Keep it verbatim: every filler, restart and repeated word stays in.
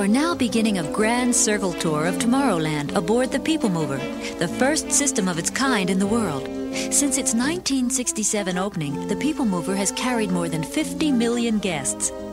are now beginning a grand circle tour of Tomorrowland aboard the People Mover, the first system of its kind in the world. Since its nineteen sixty-seven opening, the People Mover has carried more than fifty million guests.